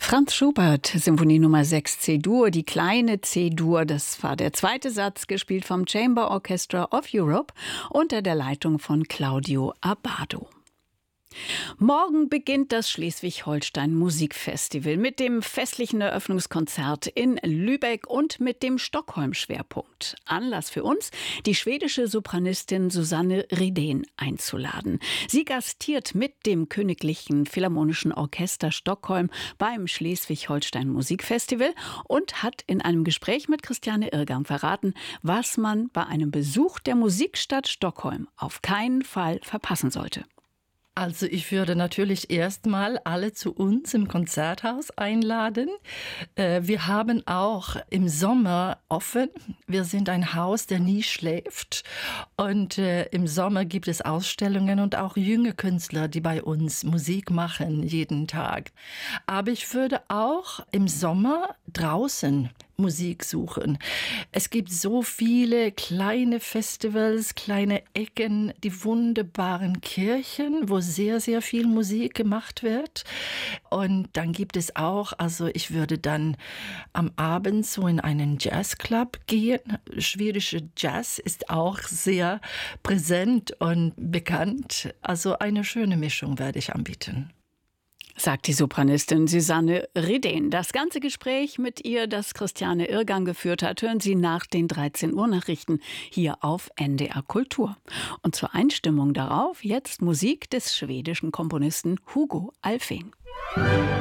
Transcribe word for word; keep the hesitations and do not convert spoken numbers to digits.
Franz Schubert, Symphonie Nummer sechs C-Dur, die kleine C-Dur, das war der zweite Satz, gespielt vom Chamber Orchestra of Europe unter der Leitung von Claudio Abbado. Morgen beginnt das Schleswig-Holstein Musikfestival mit dem festlichen Eröffnungskonzert in Lübeck und mit dem Stockholm-Schwerpunkt. Anlass für uns, die schwedische Sopranistin Susanne Rydén einzuladen. Sie gastiert mit dem Königlichen Philharmonischen Orchester Stockholm beim Schleswig-Holstein Musikfestival und hat in einem Gespräch mit Christiane Irgang verraten, was man bei einem Besuch der Musikstadt Stockholm auf keinen Fall verpassen sollte. Also ich würde natürlich erstmal alle zu uns im Konzerthaus einladen. Wir haben auch im Sommer offen. Wir sind ein Haus, der nie schläft. Und im Sommer gibt es Ausstellungen und auch junge Künstler, die bei uns Musik machen, jeden Tag. Aber ich würde auch im Sommer draußen Musik suchen. Es gibt so viele kleine Festivals, kleine Ecken, die wunderbaren Kirchen, wo sehr, sehr viel Musik gemacht wird. Und dann gibt es auch, also ich würde dann am Abend so in einen Jazzclub gehen. Schwedische Jazz ist auch sehr präsent und bekannt. Also eine schöne Mischung werde ich anbieten. Sagt die Sopranistin Susanne Rydén. Das ganze Gespräch mit ihr, das Christiane Irgang geführt hat, hören Sie nach den dreizehn Uhr Nachrichten hier auf N D R Kultur. Und zur Einstimmung darauf jetzt Musik des schwedischen Komponisten Hugo Alfvén.